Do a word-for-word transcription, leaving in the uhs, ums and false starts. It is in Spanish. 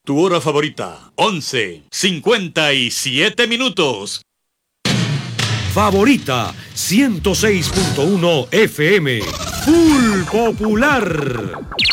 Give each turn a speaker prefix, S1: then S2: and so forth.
S1: Tu hora favorita, once, cincuenta y siete minutos.
S2: Favorita, ciento seis punto uno F M. Full Popular.